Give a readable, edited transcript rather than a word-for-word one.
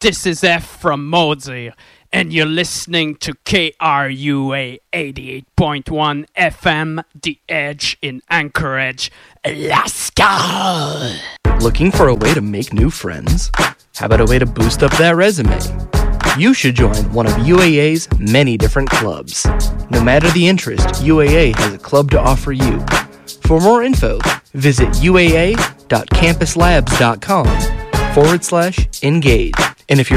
This is F from Mosey, and you're listening to KRUA 88.1 FM, The Edge in Anchorage, Alaska. Looking for a way to make new friends? How about a way to boost up that resume? You should join one of UAA's many different clubs. No matter the interest, UAA has a club to offer you. For more info, visit uaa.campuslabs.com/engage. And if you're